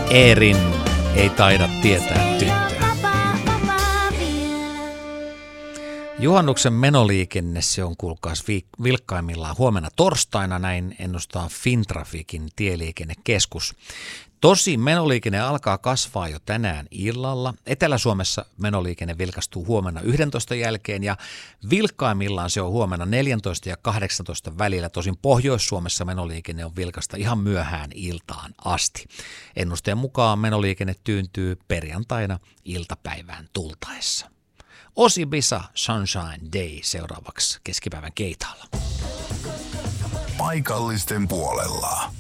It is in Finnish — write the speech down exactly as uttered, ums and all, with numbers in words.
Eerin ei taida tietää tyttöä. Juhannuksen menoliikenne, se on kuulkaas vilkkaimmillaan huomenna torstaina, näin ennustaa Fintrafikin tieliikennekeskus. Tosi menoliikenne alkaa kasvaa jo tänään illalla. Etelä-Suomessa menoliikenne vilkastuu huomenna yhdentoista jälkeen ja vilkkaimmillaan se on huomenna neljätoista ja kahdeksantoista välillä. Tosin Pohjois-Suomessa menoliikenne on vilkasta ihan myöhään iltaan asti. Ennusteen mukaan menoliikenne tyyntyy perjantaina iltapäivään tultaessa. Osi Bisa Sunshine Day seuraavaksi keskipäivän Keitaalla. Paikallisten puolella.